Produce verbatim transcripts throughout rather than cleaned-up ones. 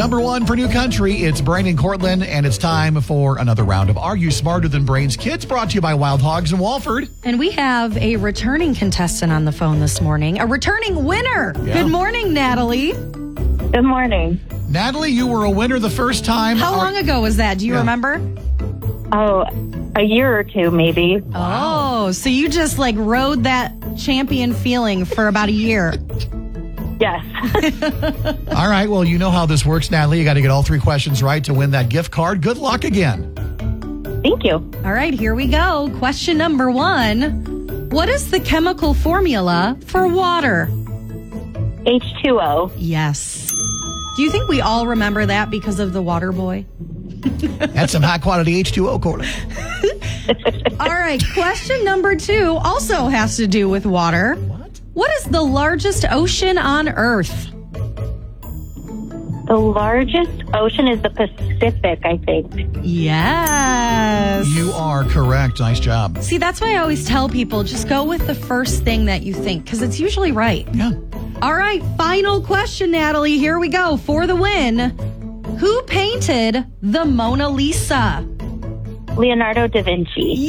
Number one for New Country, it's Brain and Cortland, and it's time for another round of Are You Smarter Than Brains Kids, brought to you by Wild Hogs in Walford. And we have a returning contestant on the phone this morning, a returning winner. Yeah. Good morning, Natalie. Good morning. Natalie, you were a winner the first time. How Are- long ago was that? Do you Yeah. remember? Oh, a year or two, maybe. Oh, so you just like rode that champion feeling for about a year. Yes. All right, well, you know how this works, Natalie. You got to get all three questions right to win that gift card. Good luck again. Thank you. All right, here we go. Question number one. What is the chemical formula for water? H two O. Yes. Do you think we all remember that because of the water boy? That's some high quality H two O, Cortland. All right, question number two also has to do with water. What? What is the largest ocean on Earth? The largest ocean is the Pacific, I think. Yes. You are correct. Nice job. See, that's why I always tell people just go with the first thing that you think because it's usually right. Yeah. All right, final question, Natalie. Here we go for the win. Who painted the Mona Lisa? Leonardo da Vinci.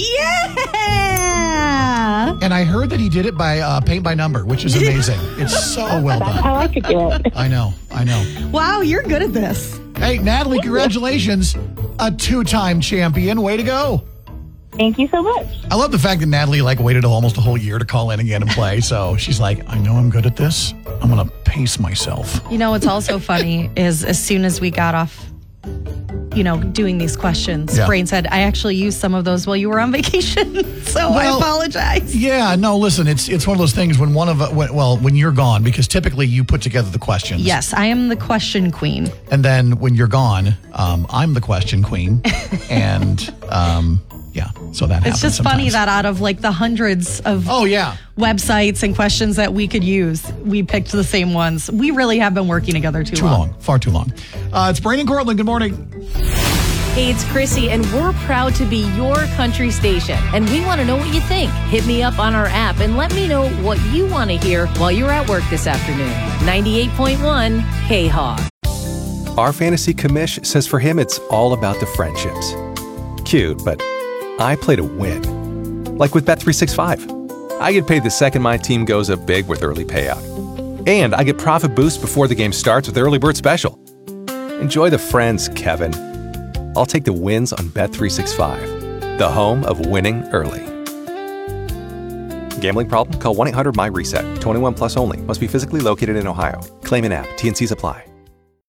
Yeah! And I heard that he did it by uh, paint by number, which is amazing. It's so well That's done. how I could do it. I know. I know. Wow, you're good at this. Hey, Natalie, congratulations. A two-time champion. Way to go. Thank you so much. I love the fact that Natalie like waited almost a whole year to call in again and play. So she's like, I know I'm good at this. I'm going to pace myself. You know what's also funny is as soon as we got off, you know, doing these questions, Yeah. Brain said, I actually used some of those while you were on vacation. So I Well, apologize. Yeah, no, listen, it's it's one of those things when one of, when, well, when you're gone, because typically you put together the questions. Yes, I am the question queen. And then when you're gone, um, I'm the question queen. and um, yeah, so that happens It's just sometimes. funny that out of like the hundreds of Oh, yeah. websites and questions that we could use, we picked the same ones. We really have been working together too, Too long. Far too long. Uh, it's Brain and Cortland. Good morning. Hey, it's Chrissy, and we're proud to be your country station. And we want to know what you think. Hit me up on our app and let me know what you want to hear while you're at work this afternoon. ninety-eight point one K-Hawk. Our fantasy commish says for him it's all about the friendships. Cute, but I play to win. Like with Bet three sixty-five. I get paid the second my team goes up big with early payout. And I get profit boost before the game starts with Early Bird Special. Enjoy the friends, Kevin. I'll take the wins on Bet three sixty-five, the home of winning early. Gambling problem? Call one eight hundred M Y RESET. twenty-one plus only. Must be physically located in Ohio. Claim in app. T and Cs apply.